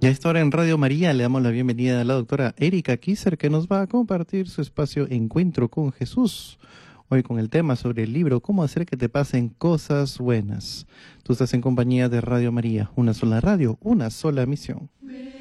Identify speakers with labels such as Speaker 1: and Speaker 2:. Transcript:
Speaker 1: Y a esta hora en Radio María le damos la bienvenida a la doctora Erika Kisser, que nos va a compartir su espacio Encuentro con Jesús. Hoy con el tema sobre el libro Cómo hacer que te pasen cosas buenas. Tú estás en compañía de Radio María, una sola radio, una sola misión.